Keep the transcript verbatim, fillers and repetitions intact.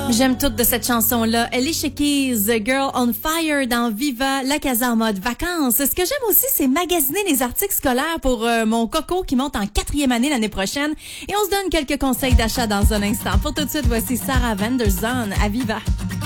J'aime toute de cette chanson-là. Alicia Keys, Girl on Fire dans Viva, la casa en mode vacances. Ce que j'aime aussi, c'est magasiner les articles scolaires pour euh, mon coco qui monte en quatrième année l'année prochaine. Et on se donne quelques conseils d'achat dans un instant. Pour tout de suite, voici Sarah Vanderzon à Viva.